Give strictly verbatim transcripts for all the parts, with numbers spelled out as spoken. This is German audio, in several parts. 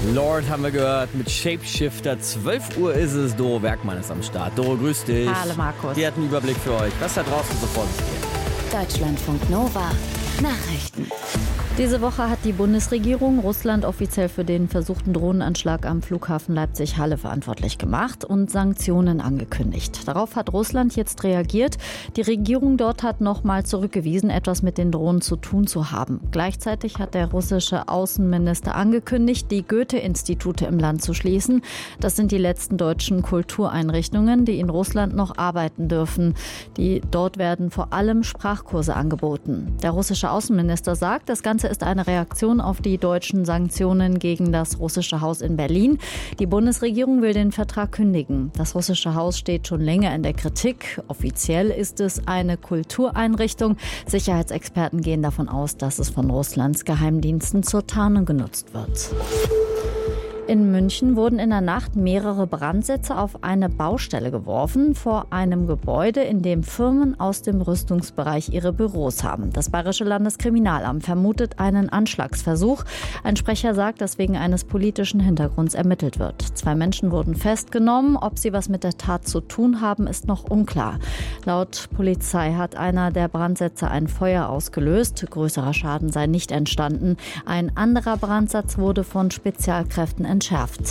Lord haben wir gehört mit Shapeshifter. zwölf Uhr ist es. Doro Werkmann ist am Start. Doro, grüß dich. Hallo Markus. Die hat einen Überblick für euch, was da draußen so vor sich geht. Deutschlandfunk Nova Nachrichten. Diese Woche hat die Bundesregierung Russland offiziell für den versuchten Drohnenanschlag am Flughafen Leipzig-Halle verantwortlich gemacht und Sanktionen angekündigt. Darauf hat Russland jetzt reagiert. Die Regierung dort hat nochmal zurückgewiesen, etwas mit den Drohnen zu tun zu haben. Gleichzeitig hat der russische Außenminister angekündigt, die Goethe-Institute im Land zu schließen. Das sind die letzten deutschen Kultureinrichtungen, die in Russland noch arbeiten dürfen. Die, dort werden vor allem Sprachkurse angeboten. Der russische Außenminister sagt, das Ganze ist eine Reaktion auf die deutschen Sanktionen gegen das russische Haus in Berlin. Die Bundesregierung will den Vertrag kündigen. Das russische Haus steht schon länger in der Kritik. Offiziell ist es eine Kultureinrichtung. Sicherheitsexperten gehen davon aus, dass es von Russlands Geheimdiensten zur Tarnung genutzt wird. In München wurden in der Nacht mehrere Brandsätze auf eine Baustelle geworfen, vor einem Gebäude, in dem Firmen aus dem Rüstungsbereich ihre Büros haben. Das Bayerische Landeskriminalamt vermutet einen Anschlagsversuch. Ein Sprecher sagt, dass wegen eines politischen Hintergrunds ermittelt wird. Zwei Menschen wurden festgenommen. Ob sie was mit der Tat zu tun haben, ist noch unklar. Laut Polizei hat einer der Brandsätze ein Feuer ausgelöst. Größerer Schaden sei nicht entstanden. Ein anderer Brandsatz wurde von Spezialkräften entschärft.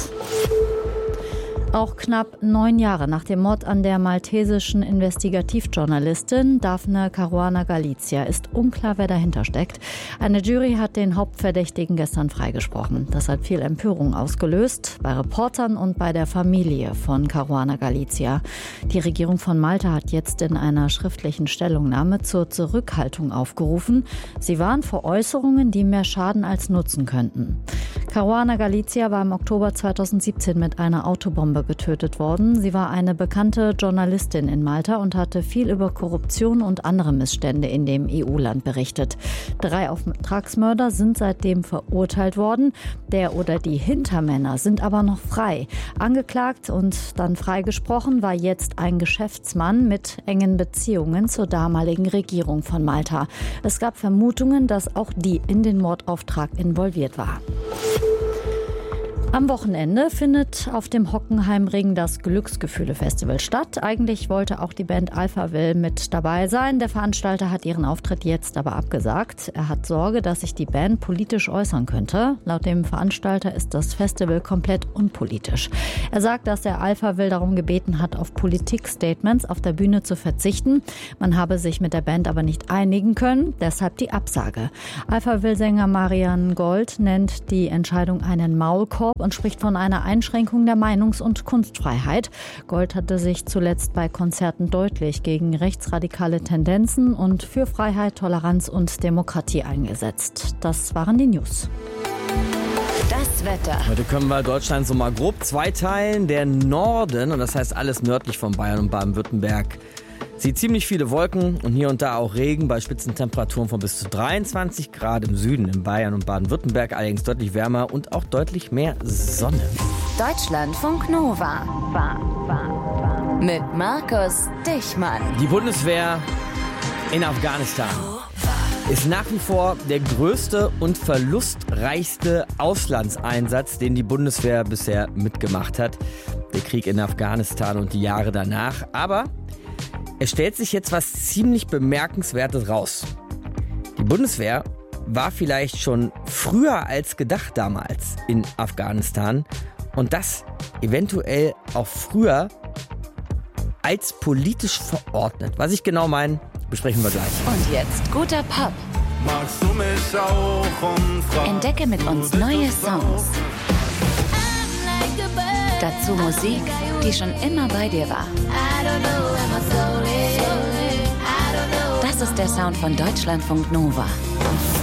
Auch knapp neun Jahre nach dem Mord an der maltesischen Investigativjournalistin Daphne Caruana Galizia ist unklar, wer dahinter steckt. Eine Jury hat den Hauptverdächtigen gestern freigesprochen. Das hat viel Empörung ausgelöst, bei Reportern und bei der Familie von Caruana Galizia. Die Regierung von Malta hat jetzt in einer schriftlichen Stellungnahme zur Zurückhaltung aufgerufen. Sie warnt vor Äußerungen, die mehr schaden als nutzen könnten. Caruana Galizia war im Oktober zweitausendsiebzehn mit einer Autobombe getötet worden. Sie war eine bekannte Journalistin in Malta und hatte viel über Korruption und andere Missstände in dem E U-Land berichtet. Drei Auftragsmörder sind seitdem verurteilt worden. Der oder die Hintermänner sind aber noch frei. Angeklagt und dann freigesprochen war jetzt ein Geschäftsmann mit engen Beziehungen zur damaligen Regierung von Malta. Es gab Vermutungen, dass auch die in den Mordauftrag involviert war. Am Wochenende findet auf dem Hockenheimring das Glücksgefühle-Festival statt. Eigentlich wollte auch die Band Alphaville mit dabei sein. Der Veranstalter hat ihren Auftritt jetzt aber abgesagt. Er hat Sorge, dass sich die Band politisch äußern könnte. Laut dem Veranstalter ist das Festival komplett unpolitisch. Er sagt, dass er Alphaville darum gebeten hat, auf Politik-Statements auf der Bühne zu verzichten. Man habe sich mit der Band aber nicht einigen können, deshalb die Absage. Alphaville-Sänger Marian Gold nennt die Entscheidung einen Maulkorb und spricht von einer Einschränkung der Meinungs- und Kunstfreiheit. Gold hatte sich zuletzt bei Konzerten deutlich gegen rechtsradikale Tendenzen und für Freiheit, Toleranz und Demokratie eingesetzt. Das waren die News. Das Wetter. Heute können wir Deutschland so mal grob zweiteilen. Der Norden, und das heißt alles nördlich von Bayern und Baden-Württemberg, sieht ziemlich viele Wolken und hier und da auch Regen bei Spitzentemperaturen von bis zu dreiundzwanzig Grad im Süden, in Bayern und Baden-Württemberg, allerdings deutlich wärmer und auch deutlich mehr Sonne. Deutschlandfunk Nova mit Markus Dichmann. Die Bundeswehr in Afghanistan ist nach wie vor der größte und verlustreichste Auslandseinsatz, den die Bundeswehr bisher mitgemacht hat. Der Krieg in Afghanistan und die Jahre danach. Aber es stellt sich jetzt was ziemlich Bemerkenswertes raus. Die Bundeswehr war vielleicht schon früher als gedacht damals in Afghanistan und das eventuell auch früher als politisch verordnet. Was ich genau meine, besprechen wir gleich. Und jetzt guter Pop. Magst du mich auch umfragen? Entdecke mit uns neue Songs. Dazu Musik, die schon immer bei dir war. Das ist der Sound von Deutschlandfunk Nova.